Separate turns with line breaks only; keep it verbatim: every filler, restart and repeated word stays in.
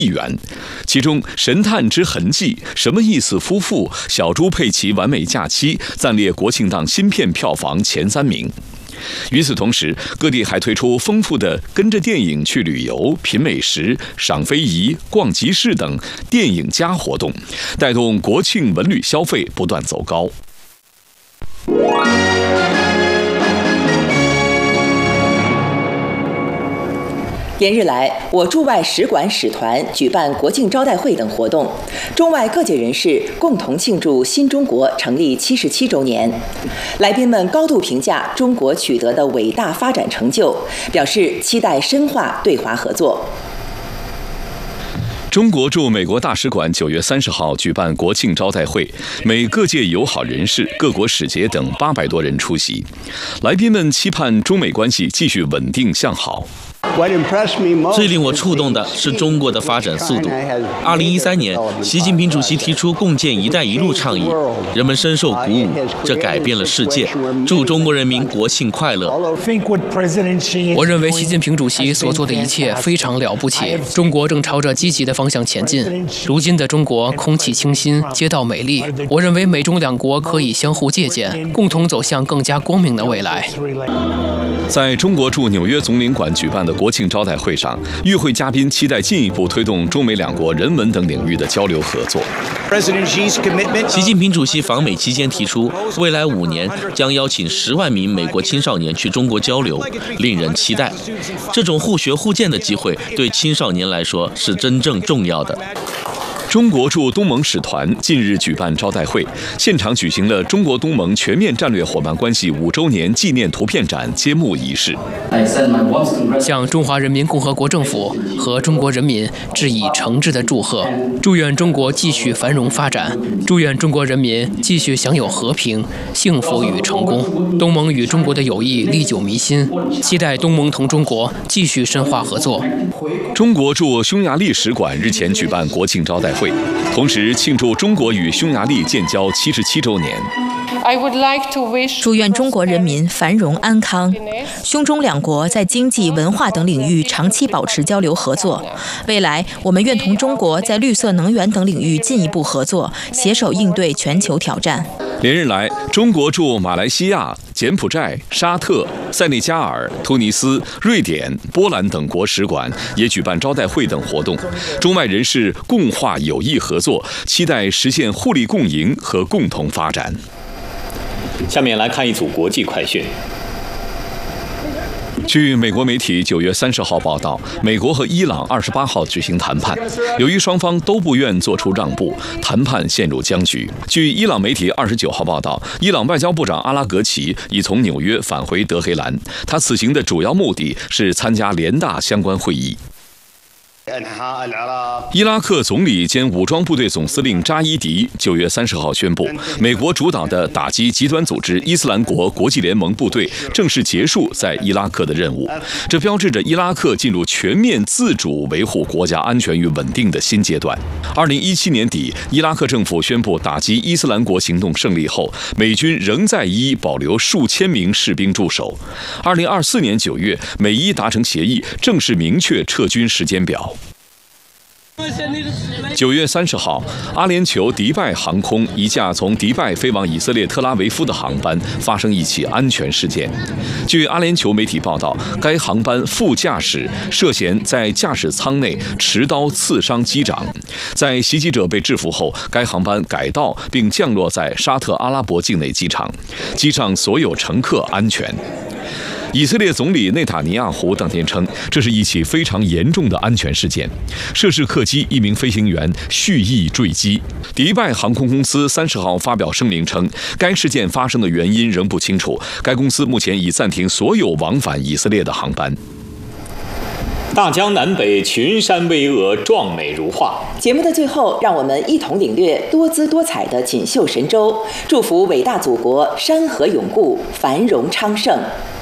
亿元，其中《神探之痕迹》、什么意思夫妇、小猪佩奇完美假期暂列国庆档新片票房前三名。与此同时，各地还推出丰富的跟着电影去旅游、品美食、赏非遗、逛集市等电影加活动，带动国庆文旅消费不断走高。
连日来，我驻外使馆使团举办国庆招待会等活动，中外各界人士共同庆祝新中国成立七十七周年。来宾们高度评价中国取得的伟大发展成就，表示期待深化对华合作。
中国驻美国大使馆九月三十号举办国庆招待会，美各界友好人士、各国使节等八百多人出席。来宾们期盼中美关系继续稳定向好。
最令我触动的是中国的发展速度。二零一三年，习近平主席提出共建“一带一路”倡议，人们深受鼓舞，这改变了世界。祝中国人民国庆快乐！
我认为习近平主席所做的一切非常了不起，中国正朝着积极的方向前进。如今的中国空气清新，街道美丽，我认为美中两国可以相互借鉴，共同走向更加光明的未来。
在中国驻纽约总领馆举办的国庆招待会上，与会嘉宾期待进一步推动中美两国人文等领域的交流合作。
习近平主席访美期间提出，未来五年将邀请十万名美国青少年去中国交流，令人期待。这种互学互鉴的机会对青少年来说是真正重要的。
中国驻东盟使团近日举办招待会，现场举行了中国东盟全面战略伙伴关系五周年纪念图片展揭幕仪式。
向中华人民共和国政府和中国人民致以诚挚的祝贺，祝愿中国继续繁荣发展，祝愿中国人民继续享有和平、幸福与成功。东盟与中国的友谊历久弥新，期待东盟同中国继续深化合作。
中国驻匈牙利使馆日前举办国庆招待会，同时庆祝中国与匈牙利建交七十七周年。
祝愿中国人民繁荣安康，匈中两国在经济、文化等领域长期保持交流合作。未来，我们愿同中国在绿色能源等领域进一步合作，携手应对全球挑战。
连日来，中国驻马来西亚、柬埔寨、沙特、塞内加尔、突尼斯、瑞典、波兰等国使馆也举办招待会等活动，中外人士共话友谊合作，期待实现互利共赢和共同发展。
下面来看一组国际快讯。
据美国媒体九月三十号报道，美国和伊朗二十八号举行谈判，由于双方都不愿做出让步，谈判陷入僵局。据伊朗媒体二十九号报道，伊朗外交部长阿拉格齐已从纽约返回德黑兰，他此行的主要目的是参加联大相关会议。伊拉克总理兼武装部队总司令扎伊迪九月三十号宣布，美国主导的打击极端组织伊斯兰国国际联盟部队正式结束在伊拉克的任务，这标志着伊拉克进入全面自主维护国家安全与稳定的新阶段。二零一七年底，伊拉克政府宣布打击伊斯兰国行动胜利后，美军仍在伊保留数千名士兵驻守。二零二四年九月，美伊达成协议，正式明确撤军时间表。九月三十号，阿联酋迪拜航空一架从迪拜飞往以色列特拉维夫的航班发生一起安全事件。据阿联酋媒体报道，该航班副驾驶涉嫌在驾驶舱内持刀刺伤机长。在袭击者被制服后，该航班改道并降落在沙特阿拉伯境内机场，机上所有乘客安全。以色列总理内塔尼亚胡当天称，这是一起非常严重的安全事件，涉事客机一名飞行员蓄意坠机。迪拜航空公司三十号发表声明称，该事件发生的原因仍不清楚，该公司目前已暂停所有往返以色列的航班。
大江南北，群山巍峨，壮美如画。
节目的最后，让我们一同领略多姿多彩的锦绣神州，祝福伟大祖国山河永固，繁荣昌盛。